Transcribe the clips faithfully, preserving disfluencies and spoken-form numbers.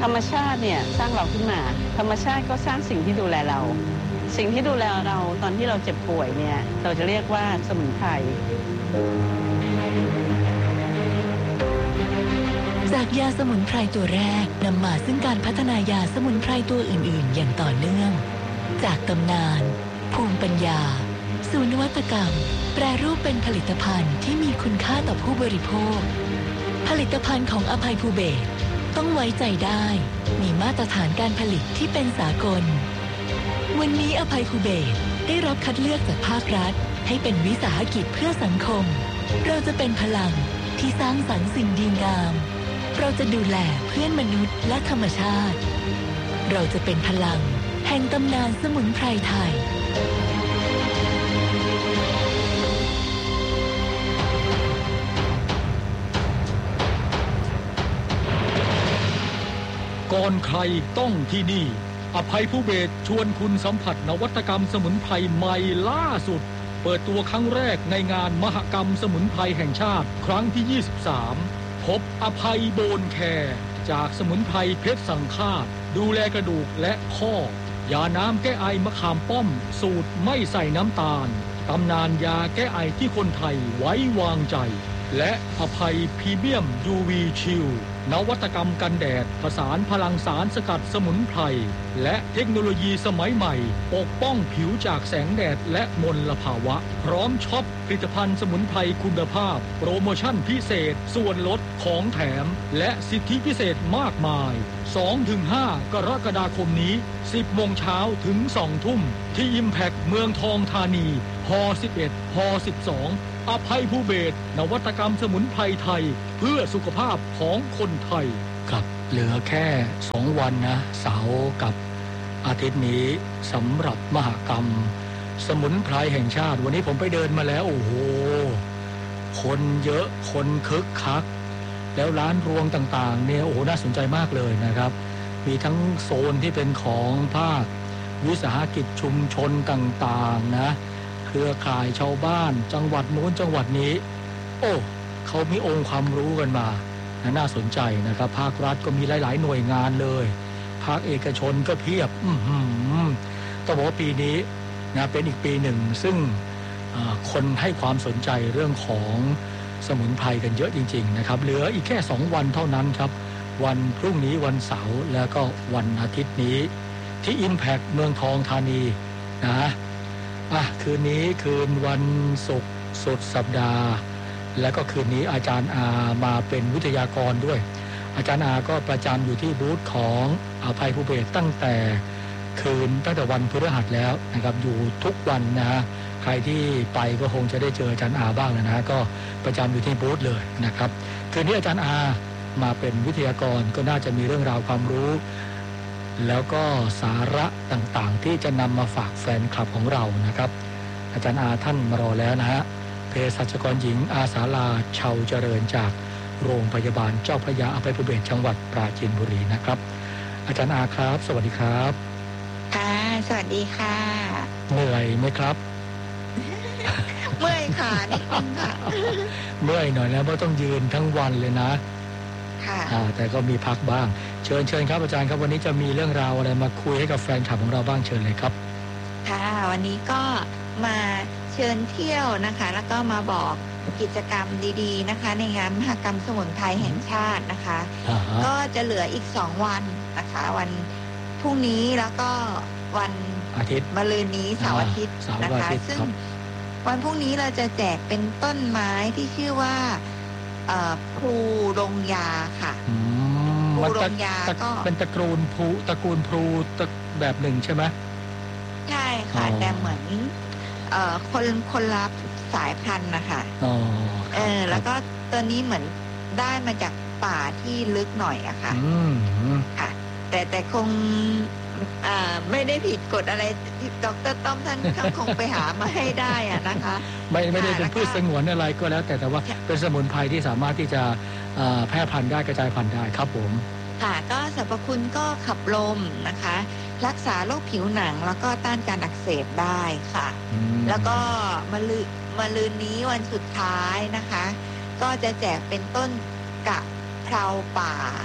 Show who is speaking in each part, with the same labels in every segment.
Speaker 1: รรมชาติเนี่ยสร้างเราขึ้นมาธรรมชาติก็สร้างสิ่งที่ดูแลเราสิ่งที่ดูแลเราตอนที่เราเจ็บป่วยเนี่ยเราจะเรียกว่าสมุนไพร
Speaker 2: จากยาสมุนไพรตัวแรกนำมาซึ่งการพัฒนายาสมุนไพรตัวอื่นๆอย่างต่อเนื่องจากตำนานภูมิปัญญาสู่นวัตกรรมแปรรูปเป็นผลิตภัณฑ์ที่มีคุณค่าต่อผู้บริโภคผลิตภัณฑ์ของอภัยภูเบศรต้องไว้ใจได้มีมาตรฐานการผลิตที่เป็นสากลวันนี้อภัยภูเบศรได้รับคัดเลือกจากภาครัฐให้เป็นวิสาหกิจเพื่อสังคมเราจะเป็นพลังที่สร้างสรรค์สิ่งดีงามเราจะดูแลเพื่อนมนุษย์และธรรมชาติเราจะเป็นพลังแห่งตำนานสมุนไพรไทย
Speaker 3: ก่อนใครต้องที่นี่อภัยภูเบศรชวนคุณสัมผัสนวัตกรรมสมุนไพรใหม่ล่าสุดเปิดตัวครั้งแรกในงานมหกรรมสมุนไพรแห่งชาติครั้งที่ยี่สิบสามพบอภัยโบนแคร์จากสมุนไพรเพชรสังฆาตดูแลกระดูกและข้อยาน้ำแก้ไอมะขามป้อมสูตรไม่ใส่น้ำตาลตำนานยาแก้ไอที่คนไทยไว้วางใจและอภัยพรีเมียม ยู วี Chill นวัตกรรมกันแดดผสานพลังสารสกัดสมุนไพรและเทคโนโลยีสมัยใหม่ปกป้องผิวจากแสงแดดและมลภาวะพร้อมช็อปผลิตภัณฑ์สมุนไพรคุณภาพโปรโมชั่นพิเศษส่วนลดของแถมและสิทธิพิเศษมากมาย สองถึงห้า กรกฎาคมนี้ สิบโมงเช้าถึง สองทุ่มที่ Impact เมืองทองธานีฮสิบเอ็ดฮสิบสองอภัยภูเบศรนวัตกรรมสมุนไพรไทยเพื่อสุขภาพของคนไทยครับเหลือแค่สองวันนะเสาร์กับอาทิตย์นี้สำหรับมหกรรมสมุนไพรแห่งชาติวันนี้ผมไปเดินมาแล้วโอ้โหคนเยอะคนคึกคักแล้วร้านรวงต่างๆเนี่ยโอ้โหน่าสนใจมากเลยนะครับมีทั้งโซนที่เป็นของภาควิสาหกิจชุมชนต่างๆนะเครือข่ายชาวบ้านจังหวัดโน้นจังหวัดนี้โอ้เขามีองค์ความรู้กันมาน่าสนใจนะครับภาครัฐก็มีหลายๆหน่วยงานเลยภาคเอกชนก็เพียบอื้อหือต้องบอกว่าปีนี้นะเป็นอีกปีหนึ่งซึ่งคนให้ความสนใจเรื่องของสมุนไพรกันเยอะจริงๆนะครับเหลืออีกแค่สองวันเท่านั้นครับวันพรุ่งนี้วันเสาร์แล้วก็วันอาทิตย์นี้ที่ Impact เมืองทองธานีนะอ่ะคืนนี้คืนวันศุกร์สุดสัปดาห์แล้วก็คืนนี้อาจารย์อามาเป็นวิทยากรด้วยอาจารย์อาก็ประจำอยู่ที่บูธของอภัยภูเบศรตั้งแต่คืนตั้งแต่วันพฤหัสแล้วนะครับอยู่ทุกวันนะฮะใครที่ไปก็คงจะได้เจออาจารย์อาบ้างนะฮะก็ประจำอยู่ที่บูธเลยนะครับคืนนี้อาจารย์อามาเป็นวิทยากรก็น่าจะมีเรื่องราวความรู้แล้วก็สาระต่างๆที่จะนำมาฝากแฟนคลับของเรานะครับอาจารย์อาท่านมารอแล้วนะฮะเภสัชกรหญิงอาสาลาเชาเจริญจากโรงพยาบาลเจ้าพระยาอภัยภูเบศรจังหวัดปราจีนบุรีนะครับอาจารย์อาครับสวัสดีครับ
Speaker 4: ค่ะสวัสดีค่ะ
Speaker 3: เหนื่อยไหมครับ
Speaker 4: เมื่อยค่ะนิดนึงค่ะ
Speaker 3: เมื่อยหน่อยแล้วเพราะต้องยืนทั้งวันเลยนะ
Speaker 4: ค่ะ
Speaker 3: แต่ก็มีพักบ้างเชิญเชิญครับอาจารย์ครับวันนี้จะมีเรื่องราวอะไรมาคุยให้กับแฟนคลับของเราบ้างเชิญเลยครับ
Speaker 4: ค่ะวันนี้ก็มาเชิญเที่ยวนะคะแล้วก็มาบอกกิจกรรมดีๆนะคะในงานมหกรรมสมุนไพรแห่งชาตินะคะก็จะเหลืออีกสองวันนะคะวันพรุ่งนี้แล้วก็วัน
Speaker 3: อาทิตย์
Speaker 4: มะรืนนี้เสาร์อาทิตย์นะคะซึ่งวันพรุ่งนี้เราจะแจกเป็นต้นไม้ที่ชื่อว่าพลูดงยาค่ะพลูดงยาก็
Speaker 3: เป็นตระกูลพลูตระกูลพลูแบบหนึ่งใช่ไหม
Speaker 4: ใช่ค่ะแต่เหมือนคนคนรับสายพันธุ์นะคะเออแล้วก็ตัวนี้เหมือนได้มาจากป่าที่ลึกหน่อยอะค่ะค่ะแต่แต่คงไม่ได้ผิดกฎอะไรดร.ต้อมท่านคงไปหามาให้ได้อะนะคะ
Speaker 3: ไม่ไม่ได้เป็นพืชสงวนอะไรก็แล้วแต่แต่ว่าเป็นสมุนไพรที่สามารถที่จะแพร่พันธุ์ได้กระจายพันธุ์ได้ครับผม
Speaker 4: ค่ะก็สรรพคุณก็ขับลมนะคะรักษาโรคผิวหนังแล้วก็ต้านการอักเสบได้ค่ะแล้วก็มะลืมะลืนนี้วันสุดท้ายนะคะก็จะแจกเป็นต้นกะเพราป่า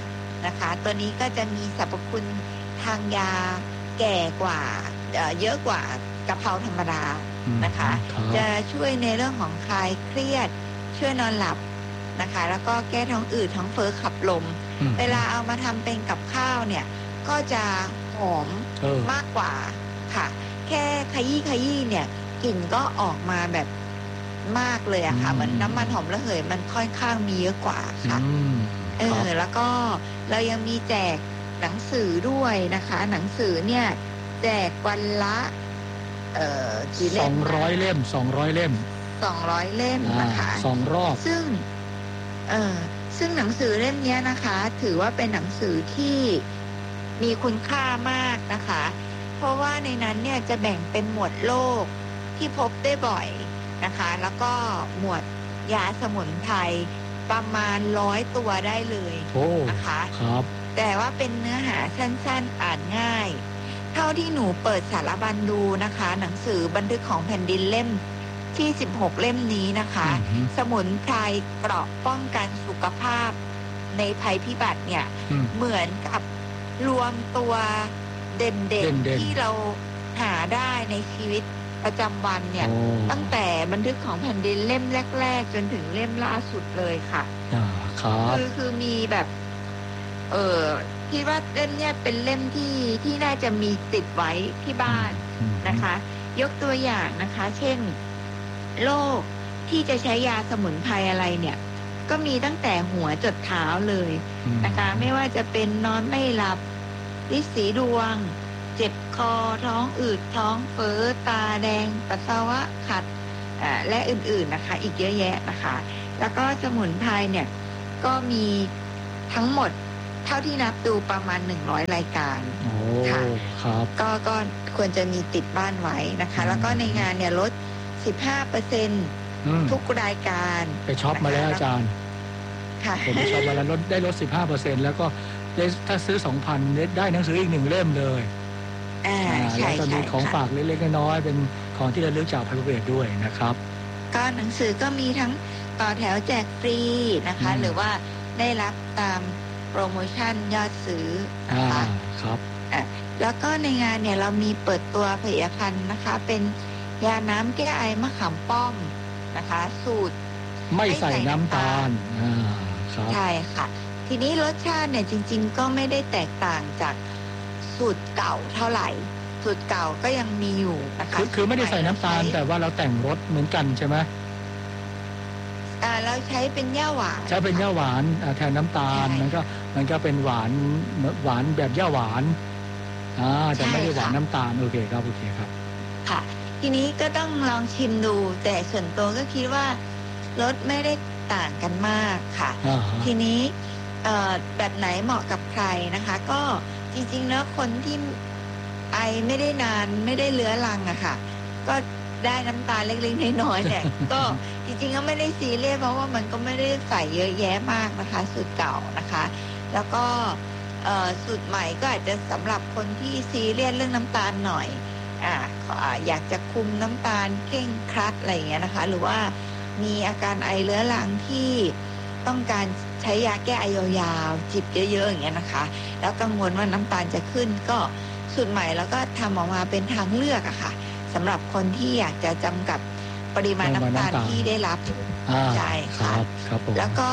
Speaker 4: นะคะ ตัวนี้ก็จะมีสรรพคุณทางยาแก่กว่าเอ่อเยอะกว่ากะเพราธรรมดานะคะจะช่วยในเรื่องของคลายเครียดช่วยนอนหลับนะคะแล้วก็แก้ท้องอืดท้องเฟ้อขับลมเวลาเอามาทำเป็นกับข้าวเนี่ยก็จะหอมมากกว่าค่ะแค่ขยี้ขยี้เนี่ยกลิ่นก็ออกมาแบบมากเลยอะค่ะเหมือนน้ำมันหอมระเหยมันค่อนข้างมีเยอะกว่าค่ะเออแล้วก็เรายังมีแจกหนังสือด้วยนะคะหนังสือเนี่ยแจกวันละเอ่อกี่เล่ม
Speaker 3: สองร้อยเล่มสองร้อยเล่ม
Speaker 4: สองร้อยเล่มนะคะ
Speaker 3: สองรอบ
Speaker 4: ซึ่งเออซึ่งหนังสือเล่มนี้นะคะถือว่าเป็นหนังสือที่มีคุณค่ามากนะคะเพราะว่าในนั้นเนี่ยจะแบ่งเป็นหมวดโรคที่พบได้บ่อยนะคะแล้วก็หมวดยาสมุนไพรประมาณร้อยตัวได้เลยนะคะ
Speaker 3: ครับ
Speaker 4: แต่ว่าเป็นเนื้อหาสั้นๆอ่านง่ายเท่าที่หนูเปิดสารบัญดูนะคะหนังสือบันทึกของแผ่นดินเล่มที่สิบหกเล่มนี้นะคะสมุนไพรเกราะป้องกันสุขภาพในภัยพิบัติเนี่ยเหมือนกับรวมตัวเด่นๆที่เราหาได้ในชีวิตประจำวันเนี่ยตั้งแต่บันทึกของแผ่นดินเล่มแรกๆจนถึงเล่มล่าสุดเลยค่ะคือคือมีแบบเออคิดว่าเล่มเนี้ยเป็นเล่มที่ที่น่าจะมีติดไว้ที่บ้านนะคะยกตัวอย่างนะคะเช่นโรคที่จะใช้ยาสมุนไพรอะไรเนี่ยก็มีตั้งแต่หัวจดเท้าเลยนะคะไม่ว่าจะเป็นนอนไม่หลับฤทธิ์สีดวงเจ็บคอท้องอืดท้องเฟ้อตาแดงปัสสาวะขัดและอื่นๆนะคะอีกเยอะแยะนะคะแล้วก็สมุนไพรเนี่ยก็มีทั้งหมดเท่าที่นับดูประมาณหนึ่งร้อยรายการค่ะ
Speaker 3: ครับ
Speaker 4: ก็ก็ควรจะมีติดบ้านไว้นะคะแล้วก็ในงานเนี่ยลด สิบห้าเปอร์เซ็นต์ ทุกรายการ
Speaker 3: ไปช็อปมาแล้วอาจารย์
Speaker 4: ค่ะ
Speaker 3: ผมไปช็อปมาแล้วลดได้ลด สิบห้าเปอร์เซ็นต์ แล้วก็ได้ถ้าซื้อ สองพัน ได้หนังสืออีกหนึ่งเล่มเลย
Speaker 4: อ่าใช่
Speaker 3: แล้วก็มีของฝากเล็กๆน้อยๆเป็นของที่ระลึกจากภัยพิบัติด้วยนะครับ
Speaker 4: ก็หนังสือก็มีทั้งต่อแถวแจกฟรีนะคะหรือว่าได้รับตามโปรโมชั่นยอดซื้อนะคะ
Speaker 3: ครับ
Speaker 4: อ่ะแล้วก็ในงานเนี่ยเรามีเปิดตัวผลิตภัณฑ์นะคะเป็นยาน้ำแก้ไอมะขามป้อมนะคะสูตร
Speaker 3: ไม่ใส่น้ำตาลอ่าครับ
Speaker 4: ใช่ค่ะทีนี้รสชาติเนี่ยจริงๆก็ไม่ได้แตกต่างจากสูตรเก่าเท่าไหร่สูตรเก่าก็ยังมีอยู่นะคะ
Speaker 3: คือคือไม่ได้ใส่น้ำตาลแต่ว่าเราแต่งรสเหมือนกันใช่ไหม
Speaker 4: อ่าเราใช้เป็นย่าหวาน
Speaker 3: ใช้เป็นย่าหวานแทนน้ำตาลมันก็มันก็เป็นหวานหวานแบบย่าหวานอ่าแต่ไม่ได้หวานน้ำตาลโอเคครับโอเคครับ
Speaker 4: ค่ะทีนี้ก็ต้องลองชิมดูแต่ส่วนตัวก็คิดว่ารสไม่ได้ต่างกันมากค่ะทีนี้แบบไหนเหมาะกับใครนะคะก็จริงๆแล้วคนที่ไอไม่ได้นานไม่ได้เลื้อรังอะค่ะก็ได้น้ำตาลเล็กๆน้อยๆเนี่ยก็จริงๆก็ไม่ได้ซีเรียสเพราะว่ามันก็ไม่ได้ใส่เยอะแยะมากนะคะสูตรเก่านะคะแล้วก็สูตรใหม่ก็อาจจะสำหรับคนที่ซีเรียสเรื่องน้ำตาลหน่อยอ่าอยากจะคุมน้ำตาลเคร่งครัดอะไรอย่างเงี้ยนะคะหรือว่ามีอาการไอเรื้อรังที่ต้องการใช้ยาแก้ไอยาวๆจิบเยอะๆอย่างเงี้ยนะคะแล้วกังวลว่าน้ำตาลจะขึ้นก็สูตรใหม่แล้วก็ทำออกมาเป็นทางเลือกอะค่ะสำหรับคนที่อยากจะจำกัดปริมาณน้ำตาลที่ได้รับใช่ค่ะแล้วก็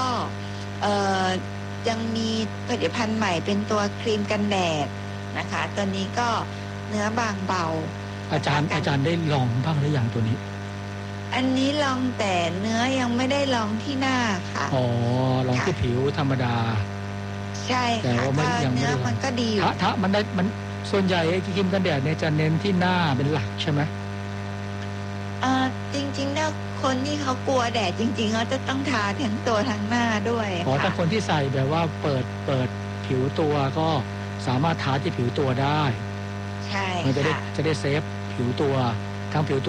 Speaker 4: ยังมีผลิตภัณฑ์ใหม่เป็นตัวครีมกันแดดนะคะตัวนี้ก็เนื้อบางเบา
Speaker 3: อาจารย์อาจารย์ได้ลองบ้างหรือยังตัวนี้
Speaker 4: อันนี้ลองแต่เนื้อยังไม่ได้ลองที่หน้าค่ะ
Speaker 3: อ๋อลองที่ผิวธรรมดา
Speaker 4: ใช่ค่ะก็เนื้อมันก็ดีอยู่
Speaker 3: ถ้ามันได้มันส่วนใหญ่ไอ้ครีมกันแดดเนี่ยจะเน้นที่หน้าเป็นหลักใช่ไหม
Speaker 4: อ่าจริงๆแล้วคนที่เขากลัวแดดจริงๆเขาจะต้องทาทั้งตัวทั้งหน้าด้วย
Speaker 3: อ๋อแต่คนที่ใส่แบบว่าเปิดเปิดผิวตัวก็สามารถทาที่ผิวตัวได้
Speaker 4: ใช่
Speaker 3: มันจะได้จะได้เซฟผิวตัวทั้งผิวตัว